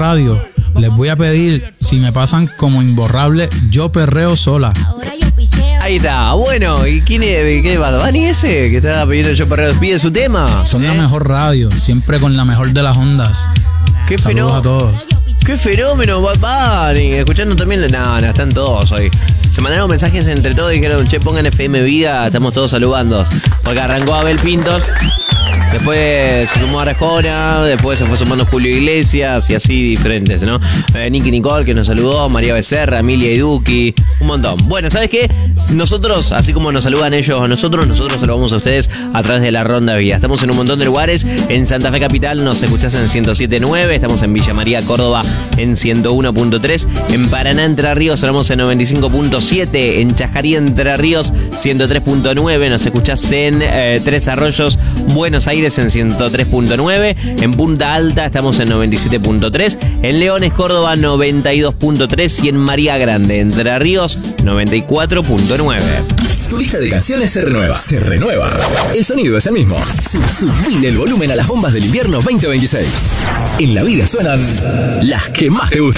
radio, les voy a pedir, si me pasan como imborrable, Yo Perreo Sola. Ahí está, bueno, ¿y quién es? ¿Qué Bad Bunny ese que está pidiendo Yo Perreo? ¿Pide su tema? Son la mejor radio, siempre con la mejor de las ondas. Qué Saludos a todos. Qué fenómeno, Bad Bunny. Escuchando también, no, están todos hoy. Se mandaron mensajes entre todos y dijeron, che, pongan FM Vida, estamos todos saludando. Porque arrancó Abel Pintos, después se sumó Arjona, después se fue sumando Julio Iglesias y así diferentes, ¿no? Nicky Nicole que nos saludó, María Becerra, Emilia Iduki, un montón. Bueno, ¿sabes qué? Nosotros, así como nos saludan ellos a nosotros saludamos a ustedes a través de la Ronda Vía. Estamos en un montón de lugares. En Santa Fe Capital nos escuchás en 107.9, estamos en Villa María, Córdoba en 101.3, en Paraná, Entre Ríos estamos en 95.7, en Chajarí, Entre Ríos 103.9, nos escuchás en Tres Arroyos, Buenos Aires en 103.9, en Punta Alta estamos en 97.3, en Leones, Córdoba 92.3 y en María Grande, Entre Ríos 94.9. Tu lista de canciones se renueva. Se renueva. El sonido es el mismo. Subile el volumen a las bombas del invierno 2026. En la vida suenan las que más te gustan.